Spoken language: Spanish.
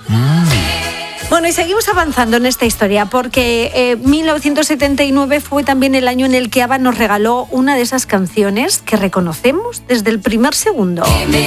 Bueno, y seguimos avanzando en esta historia porque 1979 fue también el año en el que ABBA nos regaló una de esas canciones que reconocemos desde el primer segundo. Me